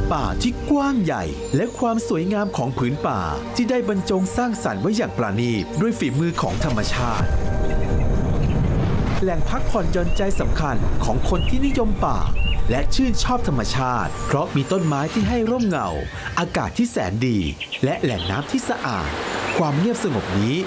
ป่าที่กว้างใหญ่และความสวยงามของผืนป่าที่ได้บรรจงสร้างสรรค์ไว้อย่างประณีตด้วยฝีมือของธรรมชาติแหล่งพักผ่อนหย่อนใจสำคัญของคนที่นิยมป่าและชื่นชอบธรรมชาติเพราะมีต้นไม้ที่ให้ร่มเงาอากาศที่แสนดีและแหล่งน้ำที่สะอาดความเงียบสงบนี้